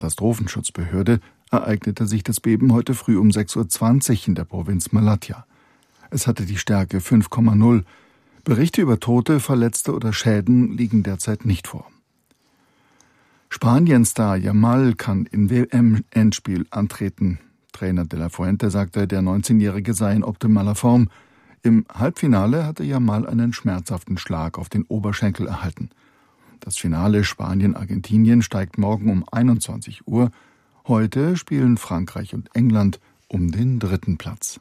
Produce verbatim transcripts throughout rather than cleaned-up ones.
Katastrophenschutzbehörde ereignete sich das Beben heute früh um sechs Uhr zwanzig in der Provinz Malatya. Es hatte die Stärke fünf Komma null. Berichte über Tote, Verletzte oder Schäden liegen derzeit nicht vor. Spanien-Star Yamal kann im W M-Endspiel antreten. Trainer de la Fuente sagte, der neunzehnjährige sei in optimaler Form. Im Halbfinale hatte Yamal einen schmerzhaften Schlag auf den Oberschenkel erhalten. Das Finale Spanien-Argentinien steigt morgen um einundzwanzig Uhr. Heute spielen Frankreich und England um den dritten Platz.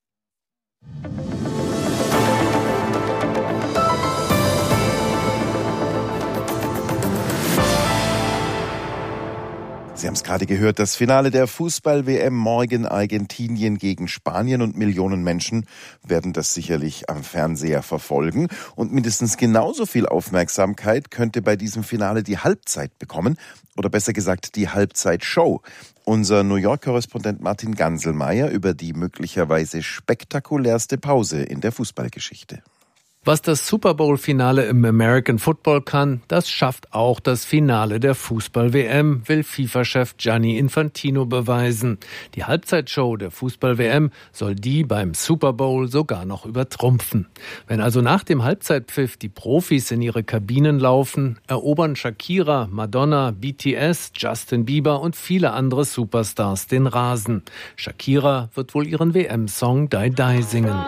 Sie haben es gerade gehört, das Finale der Fußball-W M morgen Argentinien gegen Spanien, und Millionen Menschen werden das sicherlich am Fernseher verfolgen. Und mindestens genauso viel Aufmerksamkeit könnte bei diesem Finale die Halbzeit bekommen, oder besser gesagt die Halbzeitshow. Unser New York-Korrespondent Martin Ganselmeier über die möglicherweise spektakulärste Pause in der Fußballgeschichte. Was das Super Bowl-Finale im American Football kann, das schafft auch das Finale der Fußball-W M, will FIFA-Chef Gianni Infantino beweisen. Die Halbzeitshow der Fußball-W M soll die beim Super Bowl sogar noch übertrumpfen. Wenn also nach dem Halbzeitpfiff die Profis in ihre Kabinen laufen, erobern Shakira, Madonna, B T S, Justin Bieber und viele andere Superstars den Rasen. Shakira wird wohl ihren W M-Song Die Die singen.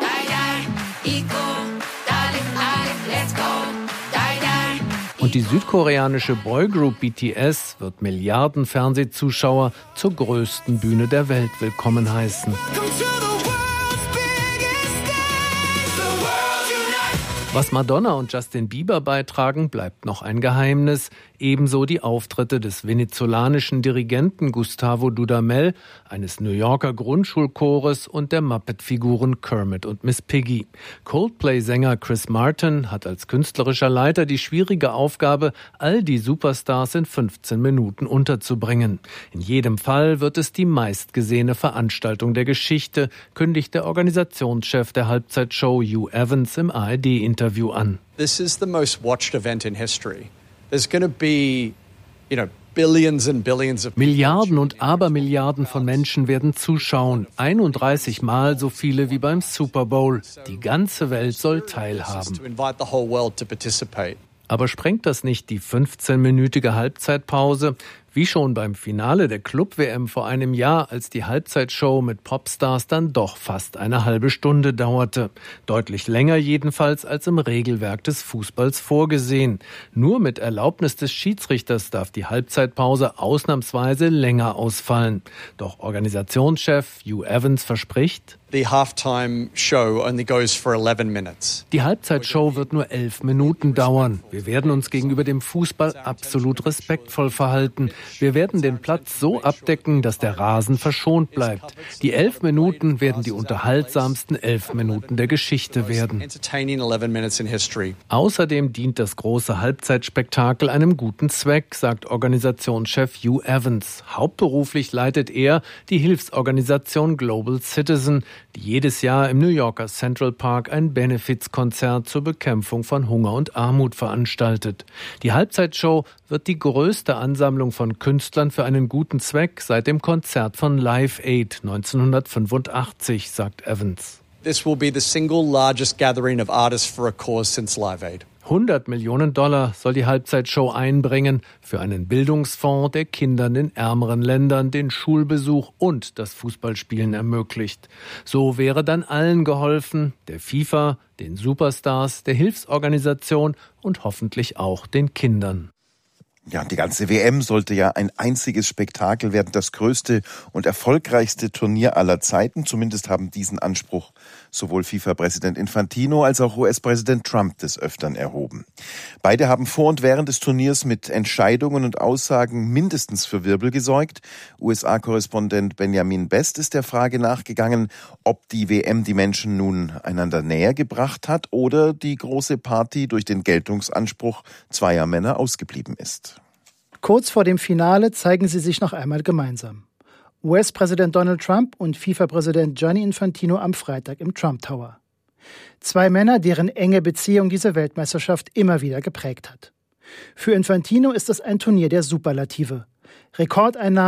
Und die südkoreanische Boygroup B T S wird Milliarden Fernsehzuschauer zur größten Bühne der Welt willkommen heißen. Was Madonna und Justin Bieber beitragen, bleibt noch ein Geheimnis. Ebenso die Auftritte des venezolanischen Dirigenten Gustavo Dudamel, eines New Yorker Grundschulchores und der Muppet-Figuren Kermit und Miss Piggy. Coldplay-Sänger Chris Martin hat als künstlerischer Leiter die schwierige Aufgabe, all die Superstars in fünfzehn Minuten unterzubringen. In jedem Fall wird es die meistgesehene Veranstaltung der Geschichte, kündigt der Organisationschef der Halbzeitshow Hugh Evans im A R D-Interview an. This is the most watched event in history. There's going to be, you know, billions and billions of Milliarden und Abermilliarden von Menschen werden zuschauen. einunddreißig Mal so viele wie beim Super Bowl. Die ganze Welt soll teilhaben. Aber sprengt das nicht die fünfzehnminütige Halbzeitpause? Wie schon beim Finale der Club-W M vor einem Jahr, als die Halbzeitshow mit Popstars dann doch fast eine halbe Stunde dauerte. Deutlich länger jedenfalls als im Regelwerk des Fußballs vorgesehen. Nur mit Erlaubnis des Schiedsrichters darf die Halbzeitpause ausnahmsweise länger ausfallen. Doch Organisationschef Hugh Evans verspricht: The halftime show only goes for eleven minutes. Die Halbzeitshow wird nur elf Minuten dauern. Wir werden uns gegenüber dem Fußball absolut respektvoll verhalten. Wir werden den Platz so abdecken, dass der Rasen verschont bleibt. Die elf Minuten werden die unterhaltsamsten elf Minuten der Geschichte werden. Außerdem dient das große Halbzeitspektakel einem guten Zweck, sagt Organisationschef Hugh Evans. Hauptberuflich leitet er die Hilfsorganisation Global Citizen, die jedes Jahr im New Yorker Central Park ein Benefizkonzert zur Bekämpfung von Hunger und Armut veranstaltet. Die Halbzeitshow wird die größte Ansammlung von Künstlern für einen guten Zweck seit dem Konzert von Live Aid neunzehnhundertfünfundachtzig, sagt Evans. This will be the single largest gathering of artists for a cause since Live Aid. hundert Millionen Dollar soll die Halbzeitshow einbringen für einen Bildungsfonds, der Kindern in ärmeren Ländern den Schulbesuch und das Fußballspielen ermöglicht. So wäre dann allen geholfen, der FIFA, den Superstars, der Hilfsorganisation und hoffentlich auch den Kindern. Ja, die ganze W M sollte ja ein einziges Spektakel werden, das größte und erfolgreichste Turnier aller Zeiten. Zumindest haben diesen Anspruch sowohl FIFA-Präsident Infantino als auch U S-Präsident Trump des Öfteren erhoben. Beide haben vor und während des Turniers mit Entscheidungen und Aussagen mindestens für Wirbel gesorgt. U S A-Korrespondent Benjamin Best ist der Frage nachgegangen, ob die W M die Menschen nun einander näher gebracht hat oder die große Party durch den Geltungsanspruch zweier Männer ausgeblieben ist. Kurz vor dem Finale zeigen sie sich noch einmal gemeinsam. U S-Präsident Donald Trump und FIFA-Präsident Gianni Infantino am Freitag im Trump Tower. Zwei Männer, deren enge Beziehung diese Weltmeisterschaft immer wieder geprägt hat. Für Infantino ist es ein Turnier der Superlative. Rekordeinnahmen